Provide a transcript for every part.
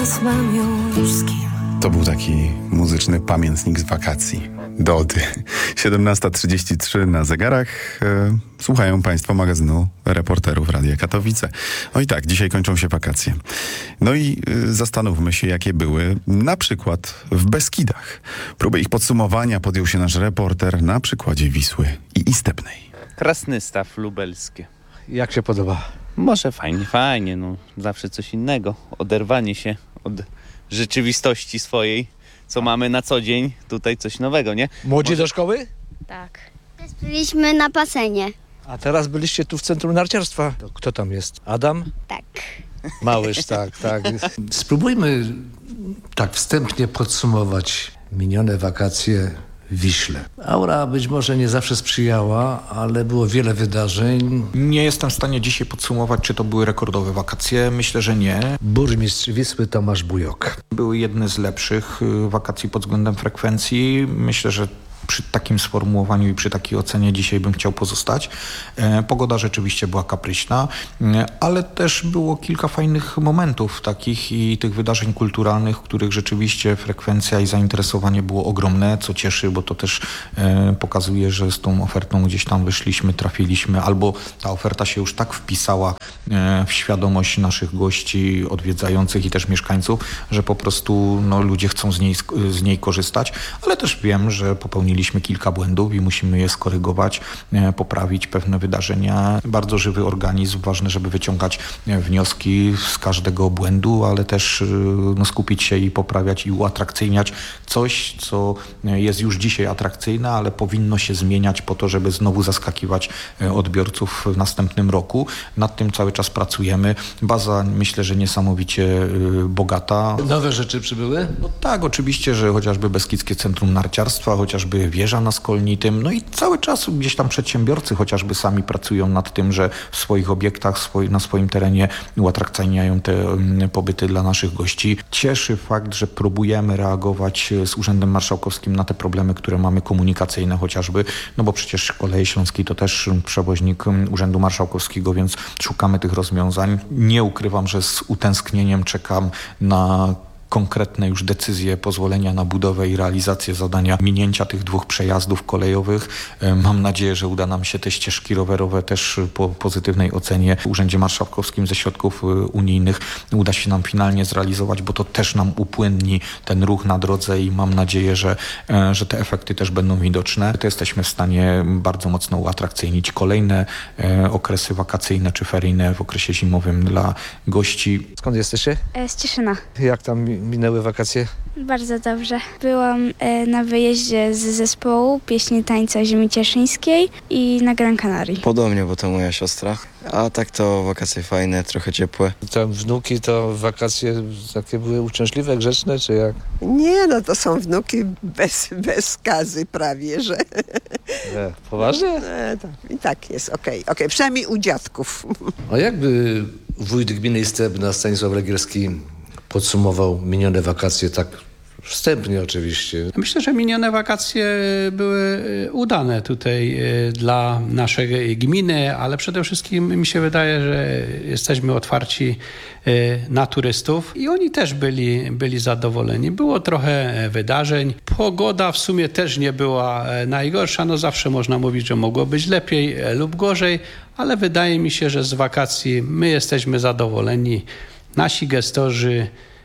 To był taki muzyczny pamiętnik z wakacji. Dody. 17:33 na zegarach. Słuchają Państwo magazynu Reporterów Radia Katowice. No i tak, dzisiaj kończą się wakacje. No i zastanówmy się, jakie były na przykład w Beskidach. Próbę ich podsumowania podjął się nasz reporter na przykładzie Wisły i Istebnej. Krasnystaw lubelskie. Jak się podoba? Może fajnie, no zawsze coś innego. Oderwanie się od rzeczywistości swojej, co mamy na co dzień, tutaj coś nowego, nie? Młodzi do szkoły? Tak. Byliśmy na basenie. A teraz byliście tu w centrum narciarstwa. To kto tam jest? Adam? Tak. Małyż, tak. Spróbujmy tak wstępnie podsumować minione wakacje w Wiśle. Aura być może nie zawsze sprzyjała, ale było wiele wydarzeń. Nie jestem w stanie dzisiaj podsumować, czy to były rekordowe wakacje. Myślę, że nie. Burmistrz Wisły Tomasz Bujok. Były jedne z lepszych wakacji pod względem frekwencji. Myślę, że przy takim sformułowaniu i przy takiej ocenie dzisiaj bym chciał pozostać. Pogoda rzeczywiście była kapryśna, ale też było kilka fajnych momentów takich i tych wydarzeń kulturalnych, w których rzeczywiście frekwencja i zainteresowanie było ogromne, co cieszy, bo to też pokazuje, że z tą ofertą gdzieś tam wyszliśmy, trafiliśmy, albo ta oferta się już tak wpisała w świadomość naszych gości, odwiedzających i też mieszkańców, że po prostu ludzie chcą z niej korzystać, ale też wiem, że popełniliśmy kilka błędów i musimy je skorygować, poprawić pewne wydarzenia. Bardzo żywy organizm, ważne, żeby wyciągać wnioski z każdego błędu, ale też skupić się i poprawiać i uatrakcyjniać coś, co jest już dzisiaj atrakcyjne, ale powinno się zmieniać po to, żeby znowu zaskakiwać odbiorców w następnym roku. Nad tym cały czas pracujemy. Baza, myślę, że niesamowicie bogata. Nowe rzeczy przybyły? No tak, oczywiście, że chociażby Beskidzkie Centrum Narciarstwa, chociażby wieża na Skolnitym, no i cały czas gdzieś tam przedsiębiorcy chociażby sami pracują nad tym, że w swoich obiektach, na swoim terenie uatrakcyjniają te pobyty dla naszych gości. Cieszy fakt, że próbujemy reagować z Urzędem Marszałkowskim na te problemy, które mamy komunikacyjne chociażby, no bo przecież Koleje Śląskie to też przewoźnik Urzędu Marszałkowskiego, więc szukamy tych rozwiązań. Nie ukrywam, że z utęsknieniem czekam na konkretne już decyzje, pozwolenia na budowę i realizację zadania minięcia tych 2 przejazdów kolejowych. Mam nadzieję, że uda nam się te ścieżki rowerowe też po pozytywnej ocenie w Urzędzie Marszałkowskim ze środków unijnych uda się nam finalnie zrealizować, bo to też nam upłynni ten ruch na drodze i mam nadzieję, że te efekty też będą widoczne. To jesteśmy w stanie bardzo mocno uatrakcyjnić kolejne okresy wakacyjne czy feryjne w okresie zimowym dla gości. Skąd jesteście? Z Cieszyna. Jak tam minęły wakacje? Bardzo dobrze. Byłam na wyjeździe z zespołu Pieśni Tańca Ziemi Cieszyńskiej i na Gran Canaria. Podobnie, bo to moja siostra. A tak to wakacje fajne, trochę ciepłe. Tam wnuki to wakacje takie były uczęśliwe, grzeczne, czy jak? Nie, no to są wnuki bez skazy prawie, że... Nie. Poważnie? I tak jest, okej, przynajmniej u dziadków. A jakby wójt gminy Istebna Stanisław Legierski podsumował minione wakacje tak wstępnie oczywiście? Myślę, że minione wakacje były udane tutaj dla naszej gminy, ale przede wszystkim mi się wydaje, że jesteśmy otwarci na turystów i oni też byli zadowoleni. Było trochę wydarzeń. Pogoda w sumie też nie była najgorsza. No zawsze można mówić, że mogło być lepiej lub gorzej, ale wydaje mi się, że z wakacji my jesteśmy zadowoleni. Nasi gestorzy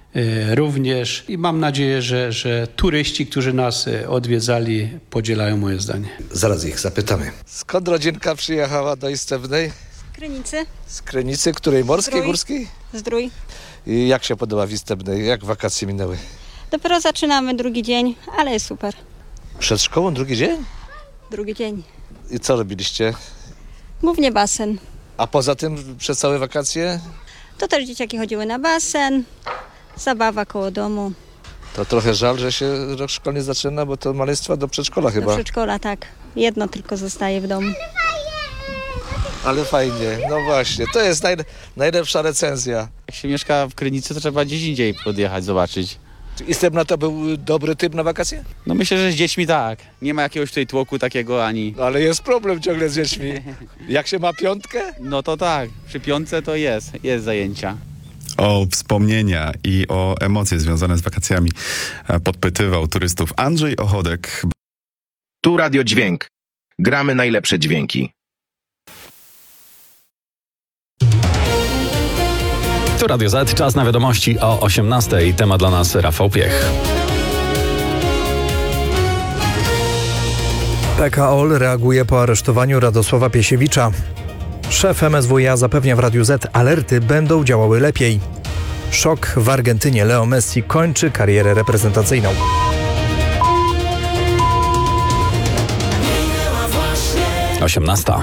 również i mam nadzieję, że turyści, którzy nas odwiedzali, podzielają moje zdanie. Zaraz ich zapytamy. Skąd rodzinka przyjechała do Istebnej? Krynicy. Z Krynicy, której? Morskiej, Zdrój. górskiej? Zdrój. I jak się podoba w Istebnej? Jak wakacje minęły? Dopiero zaczynamy drugi dzień, ale jest super. Przed szkołą drugi dzień? Drugi dzień. I co robiliście? Głównie basen. A poza tym przez całe wakacje? To też dzieciaki chodziły na basen, zabawa koło domu. To trochę żal, że się rok szkolny zaczyna, bo to maleństwa do przedszkola Do chyba. przedszkola, tak. Jedno tylko zostaje w domu. Ale fajnie, no właśnie, to jest najlepsza recenzja. Jak się mieszka w Krynicy, to trzeba gdzieś indziej podjechać, zobaczyć. Czy Istebna to był dobry typ na wakacje? No myślę, że z dziećmi tak. Nie ma jakiegoś tutaj tłoku takiego ani... Ale jest problem ciągle z dziećmi. Jak się ma piątkę? No to tak, przy piątce to jest zajęcia. O wspomnienia i o emocje związane z wakacjami podpytywał turystów Andrzej Ochodek. Tu Radio Dźwięk. Gramy najlepsze dźwięki. Tu Radio Z, czas na wiadomości o 18:00. Temat dla nas Rafał Piech. PKOL reaguje po aresztowaniu Radosława Piesiewicza. Szef MSWiA zapewnia w Radiu Z, alerty będą działały lepiej. Szok w Argentynie. Leo Messi kończy karierę reprezentacyjną. Osiemnasta.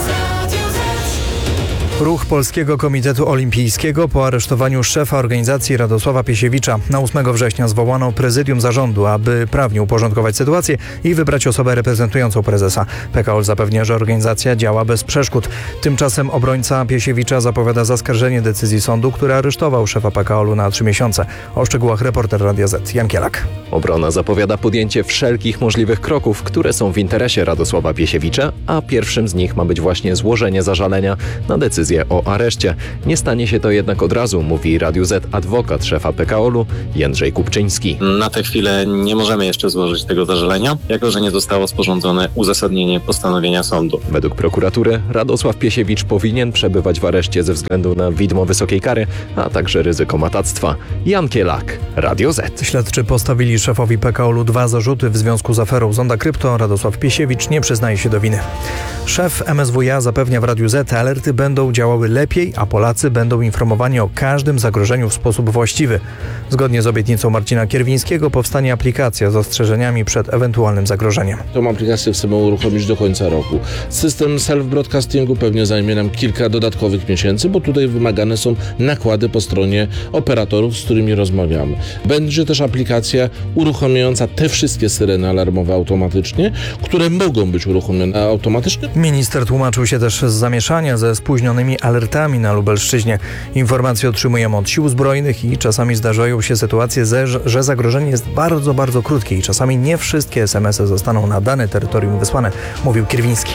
Ruch Polskiego Komitetu Olimpijskiego po aresztowaniu szefa organizacji Radosława Piesiewicza. Na 8 września zwołano prezydium zarządu, aby prawnie uporządkować sytuację i wybrać osobę reprezentującą prezesa. PKOL zapewnia, że organizacja działa bez przeszkód. Tymczasem obrońca Piesiewicza zapowiada zaskarżenie decyzji sądu, który aresztował szefa PKOL-u na 3 miesiące. O szczegółach reporter Radia Z Jan Kielak. Obrona zapowiada podjęcie wszelkich możliwych kroków, które są w interesie Radosława Piesiewicza, a pierwszym z nich ma być właśnie złożenie zażalenia na decyzję o areszcie. Nie stanie się to jednak od razu, mówi Radiu Z adwokat szefa PKOL-u Jędrzej Kupczyński. Na tę chwilę nie możemy jeszcze złożyć tego zażalenia, jako że nie zostało sporządzone uzasadnienie postanowienia sądu. Według prokuratury Radosław Piesiewicz powinien przebywać w areszcie ze względu na widmo wysokiej kary, a także ryzyko matactwa. Jan Kielak, Radio Z. Śledczy postawili szefowi PKOL-u 2 zarzuty w związku z aferą Zonda Krypto. Radosław Piesiewicz nie przyznaje się do winy. Szef MSWiA zapewnia w Radiu Z, alerty będą działały lepiej, a Polacy będą informowani o każdym zagrożeniu w sposób właściwy. Zgodnie z obietnicą Marcina Kierwińskiego powstanie aplikacja z ostrzeżeniami przed ewentualnym zagrożeniem. Tą aplikację chcemy uruchomić do końca roku. System self-broadcastingu pewnie zajmie nam kilka dodatkowych miesięcy, bo tutaj wymagane są nakłady po stronie operatorów, z którymi rozmawiamy. Będzie też aplikacja uruchamiająca te wszystkie syreny alarmowe automatycznie, które mogą być uruchomione automatycznie. Minister tłumaczył się też z zamieszania ze spóźnionymi alertami na Lubelszczyźnie. Informacje otrzymujemy od sił zbrojnych i czasami zdarzają się sytuacje, że zagrożenie jest bardzo, bardzo krótkie i czasami nie wszystkie SMS-y zostaną na dane terytorium wysłane, mówił Kierwiński.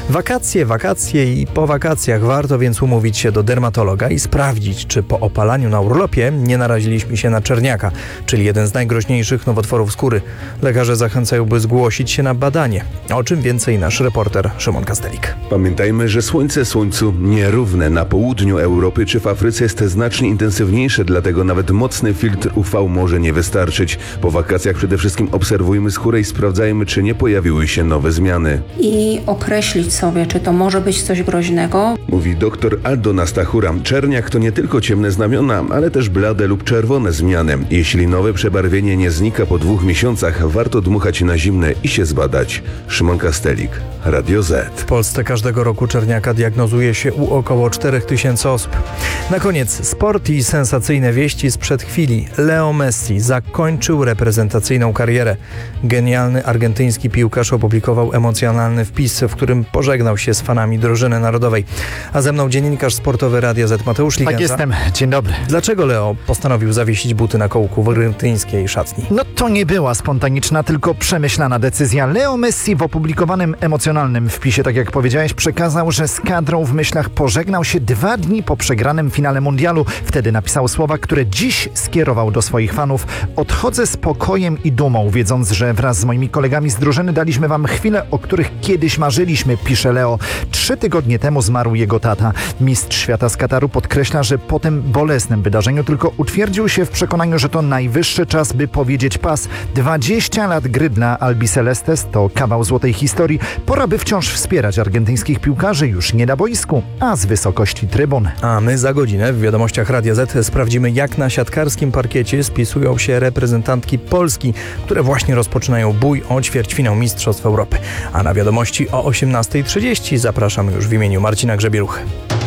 Wakacje i po wakacjach warto więc umówić się do dermatologa i sprawdzić, czy po opalaniu na urlopie nie naraziliśmy się na czerniaka, czyli jeden z najgroźniejszych nowotworów skóry. Lekarze zachęcają, by zgłosić się na badanie. O czym więcej nasz reporter Szymon Kastelik. Pamiętajmy, że słońce słońcu nierówne. Na południu Europy czy w Afryce jest znacznie intensywniejsze, dlatego nawet mocny filtr UV może nie wystarczyć. Po wakacjach przede wszystkim obserwujmy skórę i sprawdzajmy, czy nie pojawiły się nowe zmiany. I określić sobie, czy to może być coś groźnego. Mówi dr Aldona Stachura. Czerniak to nie tylko ciemne znamiona, ale też blade lub czerwone zmiany. Jeśli nowe przebarwienie nie znika po 2 miesiącach, warto dmuchać na zimne i się zbadać. Szymon Kastelik, Radio Z. W Polsce każdego roku czerniaka diagnozuje się u około 4000 osób. Na koniec sport i sensacyjne wieści sprzed chwili. Leo Messi zakończył reprezentacyjną karierę. Genialny argentyński piłkarz opublikował emocjonalny wpis, w którym pożegnał się z fanami drużyny narodowej. A ze mną dziennikarz sportowy Radia Z Mateusz Ligenza. Tak jestem, dzień dobry. Dlaczego Leo postanowił zawiesić buty na kołku w argentyńskiej szatni? No to nie była spontaniczna, tylko przemyślana decyzja. Leo Messi w opublikowanym emocjonalnym wpisie, tak jak powiedziałeś, przekazał, że z kadrą w myślach pożegnał się 2 dni po przegranym finale mundialu. Wtedy napisał słowa, które dziś skierował do swoich fanów. Odchodzę z pokojem i dumą, wiedząc, że wraz z moimi kolegami z drużyny daliśmy wam chwile, o których kiedyś marzyliśmy, pisze Leo. 3 tygodnie temu zmarł jego tata. Mistrz świata z Kataru podkreśla, że po tym bolesnym wydarzeniu tylko utwierdził się w przekonaniu, że to najwyższy czas, by powiedzieć pas. 20 lat gry dla Albicelestes to kawał złotej historii. Pora, by wciąż wspierać argentyńskich piłkarzy już nie na boisku, a z wysokości trybun. A my za godzinę w wiadomościach Radia Z sprawdzimy, jak na siatkarskim parkiecie spisują się reprezentantki Polski, które właśnie rozpoczynają bój o ćwierćfinał Mistrzostw Europy. A na wiadomości o 18:30 zapraszamy już w imieniu Marcina Grzebieluchy.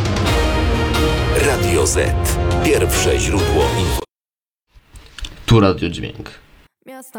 Radio Z. Pierwsze źródło info. Tu Radio Dźwięk. Miasta